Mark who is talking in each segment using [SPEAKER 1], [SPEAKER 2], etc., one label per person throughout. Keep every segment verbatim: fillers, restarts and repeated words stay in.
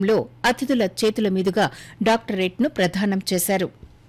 [SPEAKER 1] లో అతిథుల చేతుల మీదుగా డాక్టరేట్ను ప్రదానం చేశారు.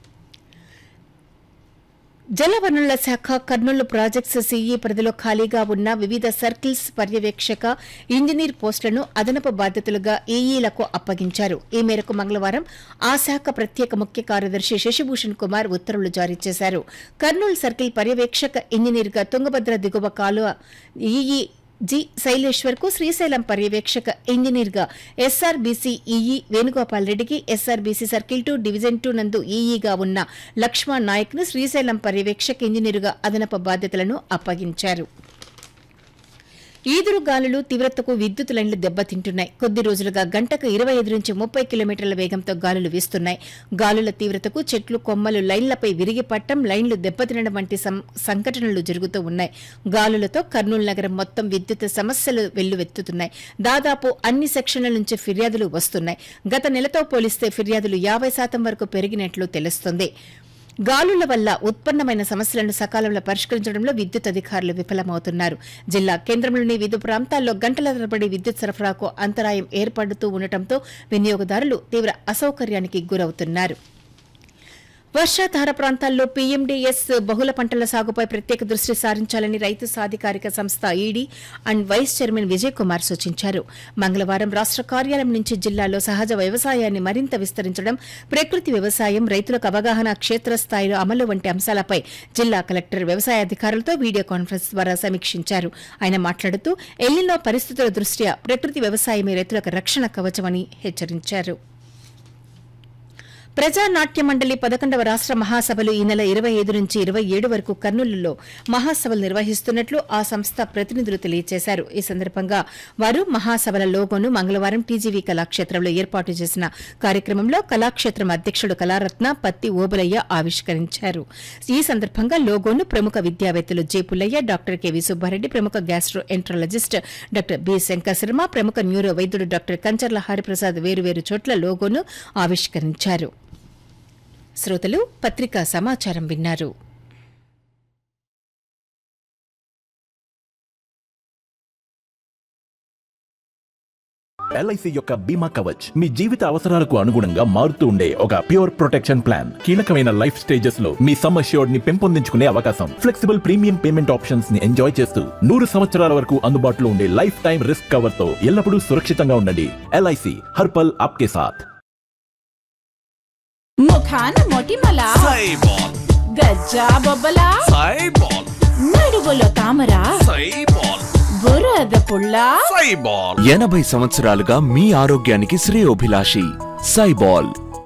[SPEAKER 1] జలవనరుల శాఖ కర్నూలు ప్రాజెక్ట్స్ సీఈ పరిధిలో ఖాళీగా ఉన్న వివిధ సర్కిల్స్ పర్యవేక్షక ఇంజనీర్ పోస్టులను అదనపు బాధ్యతలుగా ఈఈలకు అప్పగించారు. ఈ మేరకు మంగళవారం ఆ శాఖ ప్రత్యేక ముఖ్య కార్యదర్శి శశిభూషణ్ కుమార్ ఉత్తర్వులు జారీ చేశారు. కర్నూలు సర్కిల్ పర్యవేక్షక ఇంజనీర్గా తుంగభద్ర దిగువ కాలువ ఈఈ జి శైలేశ్వర్ కు, శ్రీశైలం పర్యవేక్షక ఇంజనీర్ గా ఎస్ఆర్బీసీ ఈఈ వేణుగోపాల్ రెడ్డికి, SRBC circle two division two నందు ఈఈగా ఉన్న లక్ష్మణ్ నాయక్ ను శ్రీశైలం పర్యవేక్షక ఇంజనీరుగా అదనపు బాధ్యతలను అప్పగించారు. ఈదురు గాలులు తీవ్రతకు విద్యుత్ లైన్లు దెబ్బతింటున్నాయి. కొద్ది రోజులుగా గంటకు ఇరవై ఐదు నుంచి ముప్పై కిలోమీటర్ల వేగంతో గాలులు వీస్తున్నాయి. గాలుల తీవ్రతకు చెట్లు కొమ్మలు లైన్లపై విరిగి పట్టం, లైన్లు దెబ్బతినడం వంటి సంఘటనలు జరుగుతూ ఉన్నాయి. గాలులతో కర్నూలు నగరం మొత్తం విద్యుత్ సమస్యలు వెల్లువెత్తుతున్నాయి. దాదాపు అన్ని సెక్షన్ల నుంచి ఫిర్యాదులు వస్తున్నాయి. గత నెలతో పోలిస్తే ఫిర్యాదులు యాభై శాతం వరకు పెరిగినట్లు తెలుస్తోంది. గాలుల వల్ల ఉత్పన్నమైన సమస్యలను సకాలంలో పరిష్కరించడంలో విద్యుత్ అధికారులు విఫలమవుతున్నారు. జిల్లా కేంద్రంలోని వివిధ ప్రాంతాల్లో గంటల తరబడి విద్యుత్ సరఫరాకు అంతరాయం ఏర్పడుతూ ఉండటంతో వినియోగదారులు తీవ్ర అసౌకర్యానికి గురవుతున్నారు. వర్షాధార ప్రాంతాల్లో పీఎండీఎస్ బహుళ పంటల సాగుపై ప్రత్యేక దృష్టి సారించాలని రైతు సాధికారిక సంస్థ ED and vice chairman Vijay Kumar సూచించారు. మంగళవారం రాష్ట కార్యాలయం నుంచి జిల్లాలో సహజ వ్యవసాయాన్ని మరింత విస్తరించడం, ప్రకృతి వ్యవసాయం, రైతులకు అవగాహన, క్షేత్రస్థాయిలో అమలు వంటి అంశాలపై జిల్లా కలెక్టర్ వ్యవసాయ అధికారులతో వీడియో కాన్ఫరెన్స్ ద్వారా సమీక్షించారు. ఆయన మాట్లాడుతూ ఎల్నినో పరిస్థితుల దృష్ట్యా ప్రకృతి వ్యవసాయమే రైతులకు రక్షణ కవచమని హెచ్చరించారు. ప్రజానాట్య మండలి పదకొండవ రాష్ట మహాసభలు ఈ నెల ఇరవై ఐదు నుంచి ఇరవై ఏడు వరకు కర్నూలులో మహాసభలు నిర్వహిస్తున్నట్లు ఆ సంస్థ ప్రతినిధులు తెలియజేశారు. ఈ సందర్భంగా వారు మహాసభల లోగోను మంగళవారం టీజీవీ కళాక్షేత్రంలో ఏర్పాటు చేసిన కార్యక్రమంలో కళాక్షేత్రం అధ్యకుడు కళారత్న పత్తి ఓబులయ్య ఆవిష్కరించారు. ఈ సందర్భంగా లోగోను ప్రముఖ విద్యావేత్తలు J Pullaiah, doctor KV Subbareddy, ప్రముఖ gastro enterologist doctor B Shankar Sharma, ప్రముఖ న్యూరో వైద్యుడు డాక్టర్ కంచర్ల హరిప్రసాద్ వేరువేరు చోట్ల లోగోను ఆవిష్కరించారు. శ్రోతలు పత్రికా సమాచారం విన్నారు.
[SPEAKER 2] ఎల్ఐసి యొక్క బీమా కవచ్ మీ జీవిత అవసరాలకు అనుగుణంగా మారుతూ ఉండే ఒక ప్యూర్ ప్రొటెక్షన్ ప్లాన్. కీలకమైన లైఫ్ స్టేజెస్ లో మీ సమ్ అష్యూర్డ్ ని పెంపొందించుకునే అవకాశం, ఫ్లెక్సిబుల్ ప్రీమియం పేమెంట్ ఆప్షన్స్ ని ఎంజాయ్ చేస్తూ నూరు సంవత్సరాల వరకు అందుబాటులో ఉండే లైఫ్ టైం రిస్క్ కవర్ తో ఎల్లప్పుడూ సురక్షితంగా ఉండండి. ఎల్ఐసి హర్పల్ ఆప్కే సాథ్.
[SPEAKER 3] ముఖాన మొటిమల
[SPEAKER 4] సైబాల్,
[SPEAKER 3] గజ్జా బొబ్బల
[SPEAKER 4] సైబాల్,
[SPEAKER 3] నడువులో తామర
[SPEAKER 4] సైబాల్,
[SPEAKER 3] బురద పుల్ల
[SPEAKER 4] సైబాల్.
[SPEAKER 5] ఎనభై సంవత్సరాలుగా మీ ఆరోగ్యానికి శ్రేయోభిలాషి సైబాల్.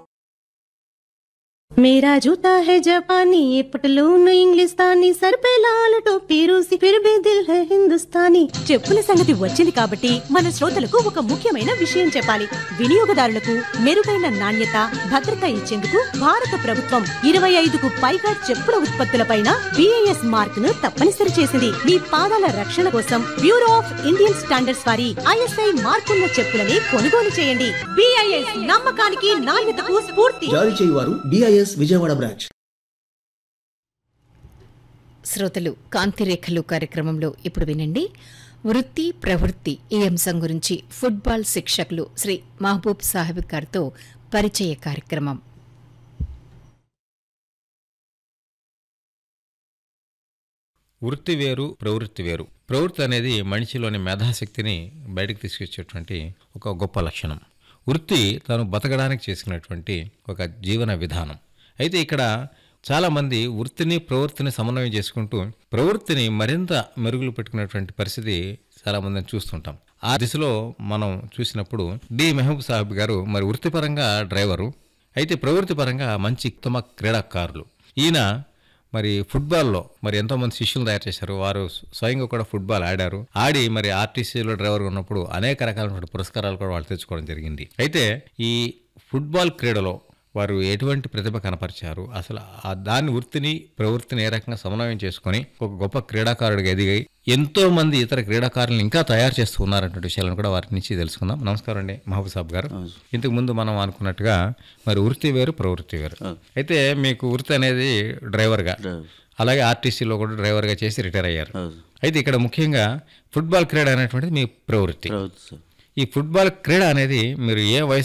[SPEAKER 6] मेरा जूता है जापानी, ये पटलून इंग्लिस्तानी, सर पे लाल टोपी रूसी, फिर भी दिल है हिंदुस्तानी. చెప్పుల సంగతి వచ్చింది కాబట్టి మన శ్రోతలకు ఒక ముఖ్యమైన విషయం చెప్పాలి. వినియోగదారులకు మెరుగైన నాణ్యత, భద్రత ఇచ్చేందుకు భారత ప్రభుత్వం ఇరవై ఐదుకు పైగా చెప్పుల ఉత్పత్తులపైన బిఐఎస్ మార్క్ ను తప్పనిసరి చేసింది. మీ పాదాల రక్షణ కోసం బ్యూరో ఆఫ్ ఇండియన్ స్టాండర్డ్స్ వారి ఐఎస్ఐ మార్కున్న చెప్పులని కొనుగోలు చేయండి. బిఐఎస్ నమ్మకానికి, నాణ్యతకు స్ఫూర్తి.
[SPEAKER 7] జారీ చేయువారు బిఐఎస్ విజయవాడ బ్రాంచ్.
[SPEAKER 1] శ్రోతలు కాంతిరేఖలు కార్యక్రమంలో ఇప్పుడు వినండి. వృత్తి ప్రవృత్తి ఈ అంశం గురించి ఫుట్బాల్ శిక్షకులు శ్రీ మహబూబ్ సాహెబ్ గారితో పరిచయ కార్యక్రమం.
[SPEAKER 8] వృత్తి వేరు, ప్రవృత్తి వేరు. ప్రవృత్తి అనేది మనిషిలోని మేధాశక్తిని బయటకు తీసుకొచ్చేటువంటి ఒక గొప్ప లక్షణం. వృత్తి తాను బతకడానికి చేసుకున్నటువంటి ఒక జీవన విధానం. అయితే ఇక్కడ చాలామంది వృత్తిని ప్రవృత్తిని సమన్వయం చేసుకుంటూ ప్రవృత్తిని మరింత మెరుగులు పెట్టుకునేటువంటి పరిస్థితి చాలామందిని చూస్తుంటాం. ఆ దిశలో మనం చూసినప్పుడు డి మహబూబ్ సాహెబ్ గారు మరి వృత్తిపరంగా డ్రైవరు, అయితే ప్రవృత్తి పరంగా మంచి ఉత్తమ క్రీడాకారులు. ఈయన మరి ఫుట్బాల్లో మరి ఎంతోమంది శిష్యులు తయారు చేశారు. వారు స్వయంగా కూడా ఫుట్బాల్ ఆడారు. ఆడి మరి ఆర్టీసీలో డ్రైవర్గా ఉన్నప్పుడు అనేక రకాలైన పురస్కారాలు కూడా వాళ్ళు తెచ్చుకోవడం జరిగింది. అయితే ఈ ఫుట్బాల్ క్రీడలో వారు ఎటువంటి ప్రతిభ కనపరిచారు, అసలు ఆ దాని వృత్తిని ప్రవృత్తిని ఏ రకంగా సమన్వయం చేసుకుని ఒక గొప్ప క్రీడాకారుడిగా ఎదిగాయి ఎంతో మంది ఇతర క్రీడాకారులను ఇంకా తయారు చేస్తూ ఉన్నారన్నటువంటి విషయాలను కూడా వారి నుంచి తెలుసుకుందాం. నమస్కారం అండి మహబూబ్ సాబ్ గారు. ఇంతకు ముందు మనం అనుకున్నట్టుగా మరి వృత్తి వేరు, ప్రవృత్తి వేరు. అయితే మీకు వృత్తి అనేది డ్రైవర్గా, అలాగే ఆర్టీసీలో కూడా డ్రైవర్గా చేసి రిటైర్ అయ్యారు. అయితే ఇక్కడ ముఖ్యంగా ఫుట్బాల్ క్రీడ అనేటువంటిది మీ ప్రవృత్తి. ఈ ఫుట్బాల్ క్రీడ అనేది మీరు ఏ వయసు